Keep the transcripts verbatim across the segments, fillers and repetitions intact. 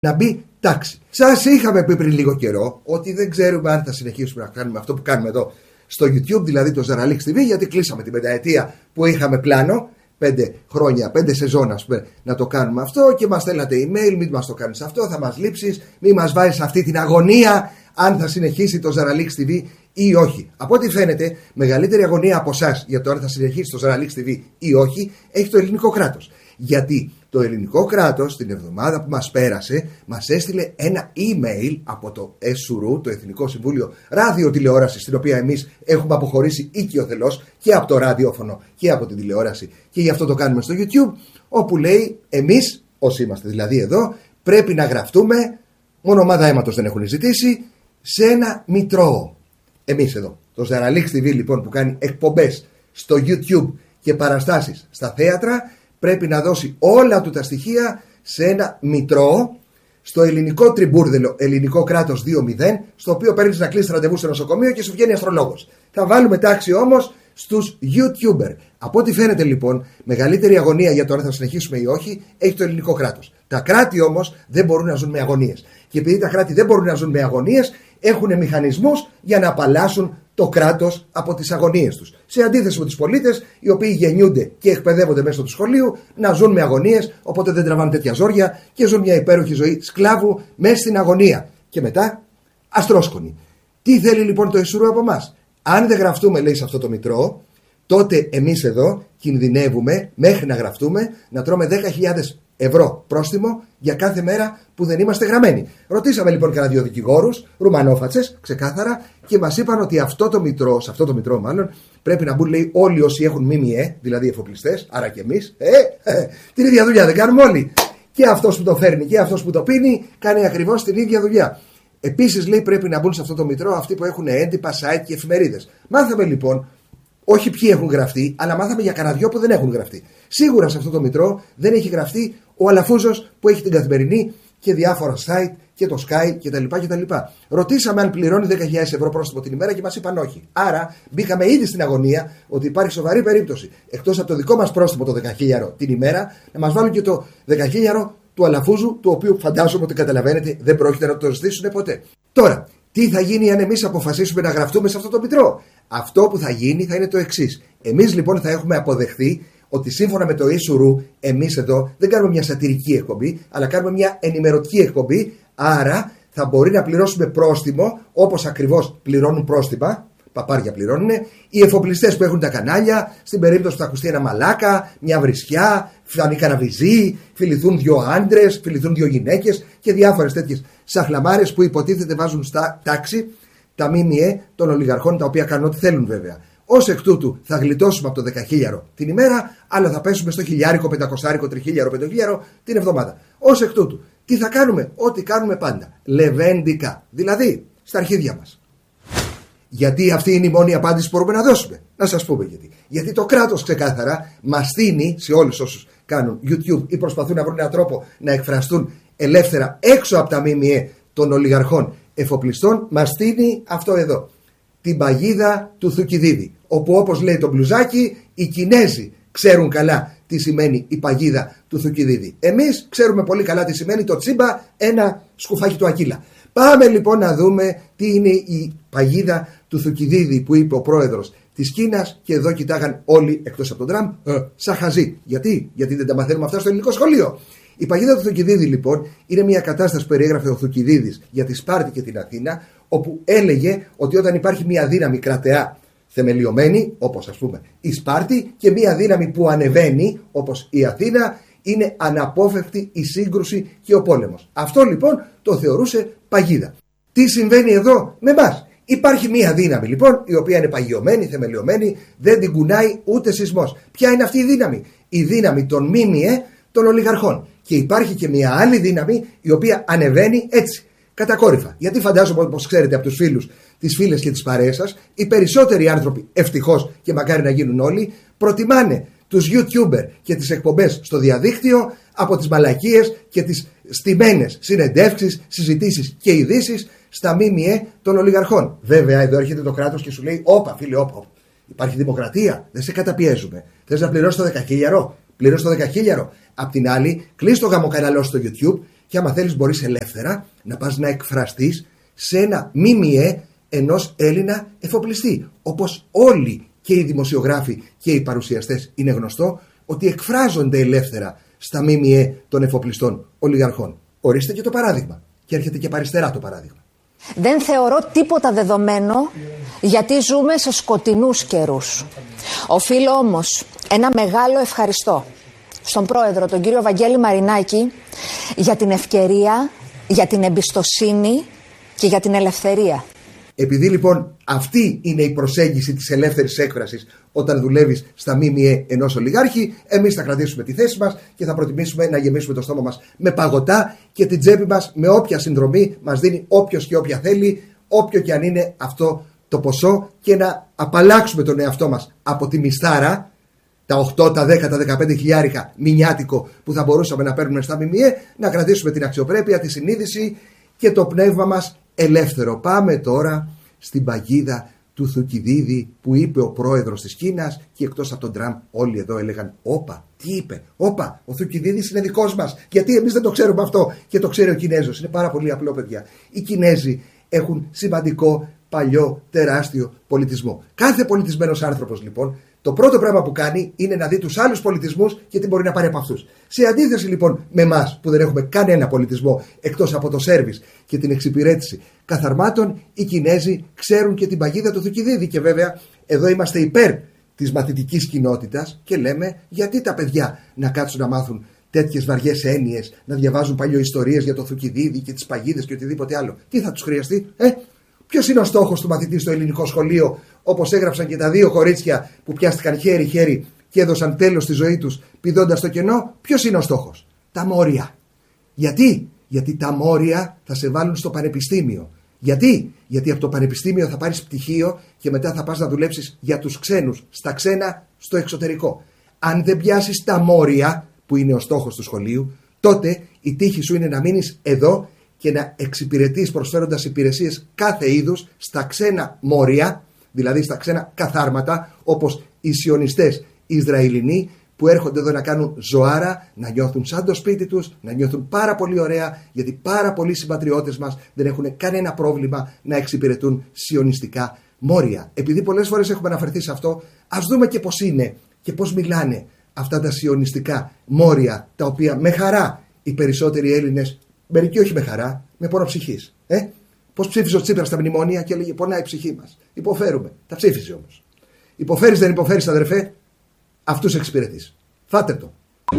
να μπει τάξη. Σας είχαμε πει πριν λίγο καιρό ότι δεν ξέρουμε αν θα συνεχίσουμε να κάνουμε αυτό που κάνουμε εδώ στο YouTube, δηλαδή το Zeralix τι βι, γιατί κλείσαμε την πενταετία που είχαμε πλάνο. Πέντε χρόνια, πέντε σεζόν, ας πούμε, να το κάνουμε αυτό και μας στέλνατε email, μην μας το κάνεις αυτό, θα μας λείψεις, μην μας βάζεις αυτή την αγωνία αν θα συνεχίσει το Zeralix τι βι ή όχι. Από ό,τι φαίνεται, μεγαλύτερη αγωνία από εσάς για το αν θα συνεχίσει το Zeralix τι βι ή όχι έχει το ελληνικό κράτος. Γιατί το ελληνικό κράτος την εβδομάδα που μας πέρασε μας έστειλε ένα email από το ΕΣΟΥΡΟΥ, το Εθνικό Συμβούλιο Ραδιοτηλεόρασης, στην οποία εμείς έχουμε αποχωρήσει οικειοθελώς και από το ραδιόφωνο και από την τηλεόραση, και γι' αυτό το κάνουμε στο YouTube, όπου λέει εμείς, όσοι είμαστε δηλαδή εδώ, πρέπει να γραφτούμε, μόνο ομάδα αίματος δεν έχουν ζητήσει, σε ένα μητρό. Εμείς εδώ, το Zeralix τι βι λοιπόν, που κάνει εκπομπές στο YouTube και παραστάσεις στα θέατρα, πρέπει να δώσει όλα του τα στοιχεία σε ένα μητρό, στο ελληνικό τριμπούρδελο, ελληνικό κράτος δύο μηδέν, στο οποίο παίρνεις να κλείσεις ραντεβού στο νοσοκομείο και σου βγαίνει αστρολόγος. Θα βάλουμε τάξη όμως στους YouTuber. Από ό,τι φαίνεται λοιπόν, μεγαλύτερη αγωνία για το αν θα συνεχίσουμε ή όχι έχει το ελληνικό κράτος. Τα κράτη όμως δεν μπορούν να ζουν με αγωνίες. Και επειδή τα κράτη δεν μπορούν να ζουν με αγωνίες, έχουν μηχανισμούς για να απαλλάσσουν το κράτος από τις αγωνίες τους. Σε αντίθεση με τους πολίτες, οι οποίοι γεννιούνται και εκπαιδεύονται μέσω του σχολείου να ζουν με αγωνίες, οπότε δεν τραβάνε τέτοια ζόρια και ζουν μια υπέροχη ζωή σκλάβου μέσα στην αγωνία. Και μετά αστρόσκονοι. Τι θέλει λοιπόν το ΕΣΟΥΡΟΥ από εμάς? Αν δεν γραφτούμε, λέει, σε αυτό το μητρό, τότε εμείς εδώ κινδυνεύουμε μέχρι να γραφτούμε να τρώμε δέκα χιλιάδες ευρώ πρόστιμο για κάθε μέρα που δεν είμαστε γραμμένοι. Ρωτήσαμε λοιπόν κανένα δύο δικηγόρους, ρουμανόφατσες, ξεκάθαρα, και μας είπαν ότι αυτό το μητρό, σε αυτό το μητρό μάλλον, πρέπει να μπουν, λέει, όλοι όσοι έχουν ΜΜΕ, δηλαδή εφοπλιστές, άρα και εμείς. Ε, ε, την ίδια δουλειά δεν κάνουμε όλοι. Και αυτός που το φέρνει και αυτός που το πίνει κάνει ακριβώς την ίδια δουλειά. Επίσης, λέει, πρέπει να μπουν σε αυτό το μητρό αυτοί που έχουν έντυπα, site και εφημερίδες. Μάθαμε λοιπόν, όχι ποιοι έχουν γραφτεί, αλλά μάθαμε για κανένα δυο που δεν έχουν γραφτεί. Σίγουρα σε αυτό το μητρό δεν έχει γραφτεί ο Αλαφούζος που έχει την Καθημερινή και διάφορα site και το Sky κτλ. κτλ. Ρωτήσαμε αν πληρώνει δέκα χιλιάδες ευρώ πρόστιμο την ημέρα και μας είπαν όχι. Άρα μπήκαμε ήδη στην αγωνία ότι υπάρχει σοβαρή περίπτωση, εκτός από το δικό μας πρόστιμο το δέκα χιλιάδες την ημέρα, να μας βάλουν και το δέκα χιλιάδες του Αλαφούζου, του οποίου φαντάζομαι ότι καταλαβαίνετε δεν πρόκειται να το ζητήσουν ποτέ. Τώρα, τι θα γίνει αν εμείς αποφασίσουμε να γραφτούμε σε αυτό το μητρό? Αυτό που θα γίνει θα είναι το εξής. Εμείς λοιπόν θα έχουμε αποδεχθεί ότι σύμφωνα με το ΕΣΟΥΡΟΥ, εμείς εδώ δεν κάνουμε μια σατυρική εκπομπή, αλλά κάνουμε μια ενημερωτική εκπομπή. Άρα θα μπορεί να πληρώσουμε πρόστιμο, όπως ακριβώς πληρώνουν πρόστιμα, παπάρια πληρώνουν, οι εφοπλιστές που έχουν τα κανάλια, στην περίπτωση που θα ακουστεί ένα μαλάκα, μια βρισιά, φανεί κανένα βυζί, φιληθούν δύο άντρες, φιληθούν δύο γυναίκες και διάφορες τέτοιες σαχλαμάρες που υποτίθεται βάζουν στα τάξη τα ΜΜΕ των ολιγαρχών, τα οποία κάνουν ό,τι θέλουν βέβαια. Ως εκ τούτου θα γλιτώσουμε από το δέκα χιλιάδες την ημέρα, αλλά θα πέσουμε στο χιλιάρικο, πεντακοσάρικο, τριχίλιαρο, πεντοχίλιαρο την εβδομάδα. Ως εκ τούτου, τι θα κάνουμε? Ό,τι κάνουμε πάντα. Λεβέντικα. Δηλαδή, στα αρχίδια μας. Γιατί αυτή είναι η μόνη απάντηση που μπορούμε να δώσουμε. Να σας πούμε γιατί. Γιατί το κράτος ξεκάθαρα μας στείνει σε όλους όσους κάνουν YouTube ή προσπαθούν να βρουν έναν τρόπο να εκφραστούν ελεύθερα έξω από τα ΜΜΕ των ολιγαρχών εφοπλιστών, μας στείνει αυτό εδώ. Την παγίδα του Θουκυδίδη. Όπου, όπως λέει το μπλουζάκι, οι Κινέζοι ξέρουν καλά τι σημαίνει η παγίδα του Θουκυδίδη. Εμείς ξέρουμε πολύ καλά τι σημαίνει το τσίμπα, ένα σκουφάκι του Ακύλα. Πάμε λοιπόν να δούμε τι είναι η παγίδα του Θουκυδίδη που είπε ο πρόεδρος της Κίνας, και εδώ κοιτάγαν όλοι εκτός από τον Τραμπ ε, σαν χαζί. Γιατί? Γιατί δεν τα μαθαίνουμε αυτά στο ελληνικό σχολείο. Η παγίδα του Θουκυδίδη λοιπόν είναι μια κατάσταση που περιέγραφε ο Θουκυδίδης για τη Σπάρτη και την Αθήνα, όπου έλεγε ότι όταν υπάρχει μια δύναμη κρατεά θεμελιωμένη, όπως ας πούμε η Σπάρτη, και μια δύναμη που ανεβαίνει, όπως η Αθήνα, είναι αναπόφευκτη η σύγκρουση και ο πόλεμος. Αυτό λοιπόν το θεωρούσε παγίδα. Τι συμβαίνει εδώ με εμάς? Υπάρχει μια δύναμη λοιπόν η οποία είναι παγιωμένη, θεμελιωμένη, δεν την κουνάει ούτε σεισμός. Ποια είναι αυτή η δύναμη? Η δύναμη των ΜΜΕ των ολιγαρχών. Και υπάρχει και μια άλλη δύναμη η οποία ανεβαίνει έτσι, κατακόρυφα. Γιατί φαντάζομαι, όπως ξέρετε από τους φίλους, τις φίλες και τις παρέες σας, οι περισσότεροι άνθρωποι, ευτυχώς και μακάρι να γίνουν όλοι, προτιμάνε τους YouTuber και τις εκπομπές στο διαδίκτυο από τις μαλακίες και τις στημένες συνεντεύξεις, συζητήσεις και ειδήσεις στα ΜΜΕ των ολιγαρχών. Βέβαια, εδώ έρχεται το κράτος και σου λέει: όπα, φίλε, όπα. Υπάρχει δημοκρατία, δεν σε καταπιέζουμε. Θες να πληρώσεις το δέκα χιλιάδες, πληρώσεις το δέκα χιλιάδες. Απ' την άλλη, κλείς το γαμοκαναλό στο YouTube Και άμα θέλεις, μπορείς ελεύθερα να πας να εκφραστείς σε ένα ΜΜΕ ενός Έλληνα εφοπλιστή. Όπως όλοι και οι δημοσιογράφοι και οι παρουσιαστές είναι γνωστό ότι εκφράζονται ελεύθερα στα ΜΜΕ των εφοπλιστών ολιγαρχών. Ορίστε και το παράδειγμα. Και έρχεται και παριστερά το παράδειγμα. Δεν θεωρώ τίποτα δεδομένο, γιατί ζούμε σε σκοτεινούς καιρούς. Οφείλω όμως ένα μεγάλο ευχαριστώ στον πρόεδρο, τον κύριο Βαγγέλη Μαρινάκη, για την ευκαιρία, για την εμπιστοσύνη και για την ελευθερία. Επειδή λοιπόν αυτή είναι η προσέγγιση της ελεύθερης έκφρασης όταν δουλεύεις στα ΜΜΕ ενός ολιγάρχη, εμείς θα κρατήσουμε τη θέση μας και θα προτιμήσουμε να γεμίσουμε το στόμα μας με παγωτά και την τσέπη μας με όποια συνδρομή μας δίνει όποιος και όποια θέλει, όποιο και αν είναι αυτό το ποσό, και να απαλλάξουμε τον εαυτό μας από τη μισθάρα, τα οκτώ, τα δέκα, τα δεκαπέντε χιλιάρικα μηνιάτικο που θα μπορούσαμε να παίρνουμε στα ΜΜΕ, να κρατήσουμε την αξιοπρέπεια, τη συνείδηση και το πνεύμα μας ελεύθερο. Πάμε τώρα στην παγίδα του Θουκυδίδη που είπε ο πρόεδρος της Κίνας, και εκτός από τον Τραμπ όλοι εδώ έλεγαν όπα, τι είπε, όπα, ο Θουκυδίδης είναι δικός μας, γιατί εμείς δεν το ξέρουμε αυτό και το ξέρει ο Κινέζος. Είναι πάρα πολύ απλό, παιδιά. Οι Κινέζοι έχουν σημαντικό, παλιό, τεράστιο πολιτισμό. Κάθε πολιτισμένος άνθρωπος λοιπόν, το πρώτο πράγμα που κάνει είναι να δει τους άλλους πολιτισμούς και τι μπορεί να πάρει από αυτούς. Σε αντίθεση λοιπόν με εμάς που δεν έχουμε κανένα πολιτισμό εκτός από το σέρβις και την εξυπηρέτηση καθαρμάτων, οι Κινέζοι ξέρουν και την παγίδα του Θουκυδίδη. Και βέβαια εδώ είμαστε υπέρ της μαθητικής κοινότητας και λέμε, γιατί τα παιδιά να κάτσουν να μάθουν τέτοιες βαριές έννοιες, να διαβάζουν παλιοϊστορίες για το Θουκυδίδη και τις παγίδες και οτιδήποτε άλλο. Τι θα τους χρειαστεί, ε? Ποιος είναι ο στόχος του μαθητή στο ελληνικό σχολείο, όπως έγραψαν και τα δύο κορίτσια που πιάστηκαν χέρι-χέρι και έδωσαν τέλος στη ζωή τους πηδώντας στο κενό? Ποιος είναι ο στόχος? Τα μόρια. Γιατί? Γιατί τα μόρια θα σε βάλουν στο πανεπιστήμιο. Γιατί? Γιατί από το πανεπιστήμιο θα πάρεις πτυχίο και μετά θα πας να δουλέψεις για τους ξένους, στα ξένα, στο εξωτερικό. Αν δεν πιάσεις τα μόρια, που είναι ο στόχος του σχολείου, τότε η τύχη σου είναι να μείνεις εδώ και να εξυπηρετείς προσφέροντας υπηρεσίες κάθε είδους στα ξένα μόρια, δηλαδή στα ξένα καθάρματα, όπως οι σιωνιστές Ισραηλινοί που έρχονται εδώ να κάνουν ζωάρα, να νιώθουν σαν το σπίτι τους, να νιώθουν πάρα πολύ ωραία, γιατί πάρα πολλοί συμπατριώτες μας δεν έχουν κανένα πρόβλημα να εξυπηρετούν σιωνιστικά μόρια. Επειδή πολλές φορές έχουμε αναφερθεί σε αυτό, ας δούμε και πώς είναι και πώς μιλάνε αυτά τα σιωνιστικά μόρια, τα οποία με χαρά οι περισσότεροι Έλληνες, μερικοί όχι με χαρά, με πόνο ψυχής. Ε? Πώς ψήφιζε ο Τσίπρας στα μνημόνια και έλεγε πονάει η ψυχή μας. Υποφέρουμε. Τα ψήφιζε όμως. Υποφέρεις, δεν υποφέρεις, αδερφέ, αυτούς εξυπηρετείς. Φάτε το.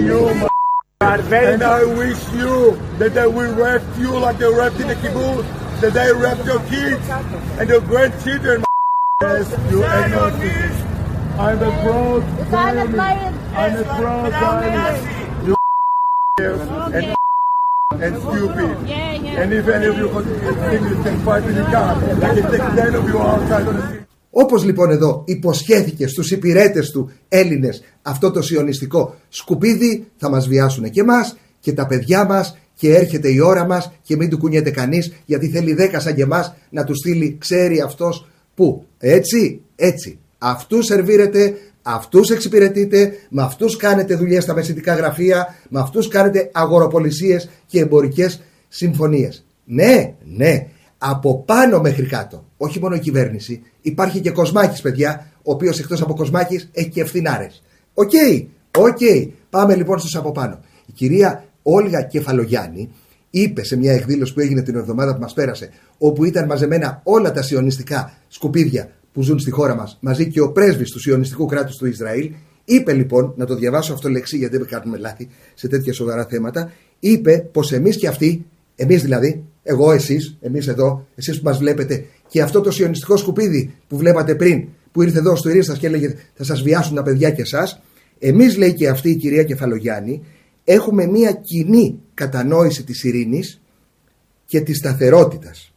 And I wish you that they will rape you like they raped in the kibbutz, that they raped your kids and your grandchildren. Yes, you ignorant. I'm a proud Zionist. I'm a proud Zionist. You and and stupid. And if any of you can fight with the gun, I can take ten of you outside on the street. Όπως λοιπόν εδώ υποσχέθηκε στους υπηρέτες του Έλληνες αυτό το σιωνιστικό σκουπίδι, θα μας βιάσουν και εμάς και τα παιδιά μας, και έρχεται η ώρα μας και μην του κουνιέται κανείς, γιατί θέλει δέκα σαν και εμάς να του στείλει, ξέρει αυτός που. Έτσι, έτσι. Αυτούς σερβίρετε, αυτούς εξυπηρετείτε, με αυτούς κάνετε δουλειές στα μεσητικά γραφεία, με αυτούς κάνετε αγοροπολισίες και εμπορικές συμφωνίες. Ναι, ναι. Από πάνω μέχρι κάτω, όχι μόνο η κυβέρνηση, υπάρχει και Κοσμάκης, παιδιά, ο οποίος εκτός από Κοσμάκης έχει και ευθυνάρες. Οκ, okay, οκ. Okay. Πάμε λοιπόν στους από πάνω. Η κυρία Όλγα Κεφαλογιάννη είπε σε μια εκδήλωση που έγινε την εβδομάδα που μας πέρασε, όπου ήταν μαζεμένα όλα τα σιωνιστικά σκουπίδια που ζουν στη χώρα μας, μαζί και ο πρέσβης του σιωνιστικού κράτους του Ισραήλ, είπε λοιπόν, να το διαβάσω αυτό λεξί γιατί δεν κάνουμε λάθη σε τέτοια σοβαρά θέματα, είπε πως εμείς και αυτοί, εμείς δηλαδή, εγώ, εσείς, εμείς εδώ, εσείς που μας βλέπετε, και αυτό το σιωνιστικό σκουπίδι που βλέπατε πριν, που ήρθε εδώ στο Ηρίστας και έλεγε θα σας βιάσουν τα παιδιά και εσάς, εμείς, λέει και αυτή η κυρία Κεφαλογιάννη, έχουμε μια κοινή κατανόηση της ειρήνης και της σταθερότητας.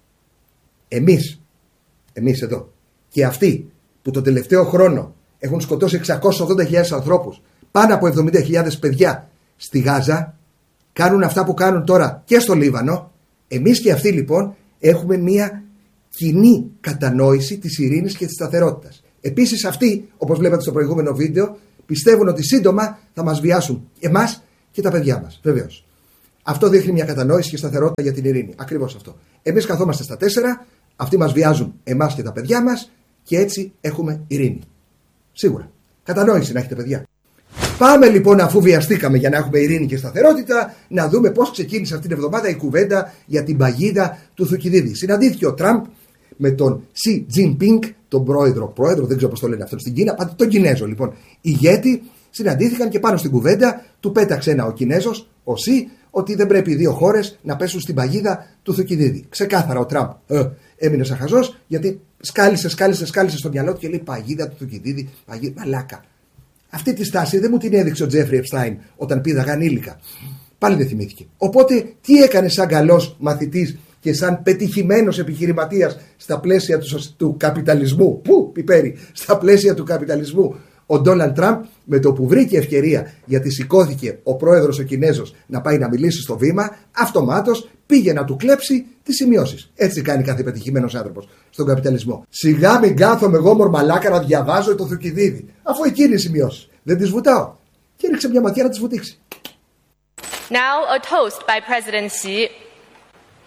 Εμείς, εμείς εδώ, και αυτοί που το τελευταίο χρόνο έχουν σκοτώσει εξακόσιες ογδόντα χιλιάδες ανθρώπους, πάνω από εβδομήντα χιλιάδες παιδιά στη Γάζα, κάνουν αυτά που κάνουν τώρα και στο Λίβανο. Εμείς και αυτοί λοιπόν έχουμε μια κοινή κατανόηση της ειρήνης και της σταθερότητας. Επίσης αυτοί, όπως βλέπατε στο προηγούμενο βίντεο, πιστεύουν ότι σύντομα θα μας βιάσουν εμάς και τα παιδιά μας, βεβαίως. Αυτό δείχνει μια κατανόηση και σταθερότητα για την ειρήνη. Ακριβώς αυτό. Εμείς καθόμαστε στα τέσσερα, αυτοί μας βιάζουν εμάς και τα παιδιά μας και έτσι έχουμε ειρήνη. Σίγουρα. Κατανόηση να έχετε, παιδιά. Πάμε λοιπόν, αφού βιαστήκαμε για να έχουμε ειρήνη και σταθερότητα, να δούμε πώς ξεκίνησε αυτήν την εβδομάδα η κουβέντα για την παγίδα του Θουκυδίδη. Συναντήθηκε ο Τραμπ με τον Σι Τζινπίνγκ, τον πρόεδρο, πρόεδρο, δεν ξέρω πώς το λένε αυτό στην Κίνα, τον Κινέζο λοιπόν, ηγέτη. Συναντήθηκαν και πάνω στην κουβέντα του πέταξε ένα ο Κινέζος, ο Σι, ότι δεν πρέπει οι δύο χώρες να πέσουν στην παγίδα του Θουκυδίδη. Ξεκάθαρα ο Τραμπ ε, έμεινε σαν χαζός, γιατί σκάλισε, σκάλισε, σκάλισε στο μυαλό του και λέει παγίδα του Θουκυδίδη, παγίδα, μαλάκα. Αυτή τη στάση δεν μου την έδειξε ο Τζέφρι Επστάιν όταν πήδαγαν ανήλικα. Πάλι δεν θυμήθηκε. Οπότε τι έκανε σαν καλός μαθητής και σαν πετυχημένος επιχειρηματίας στα πλαίσια του, του καπιταλισμού? Πού πιπέρι, στα πλαίσια του καπιταλισμού. Ο Ντόναλντ Τραμπ, με το που βρήκε ευκαιρία, γιατί σηκώθηκε ο πρόεδρος ο Κινέζος να πάει να μιλήσει στο βήμα, αυτομάτως πήγε να του κλέψει τις σημειώσεις. Έτσι κάνει κάθε πετυχημένος άνθρωπος στον καπιταλισμό. Σιγά μην κάθομαι εγώ μορμαλάκα να διαβάζω το Θουκυδίδη, αφού εκείνη οι σημειώσεις. Δεν τις βουτάω. Και έριξε μια ματιά να τις βουτήξει. Now a toast by President Xi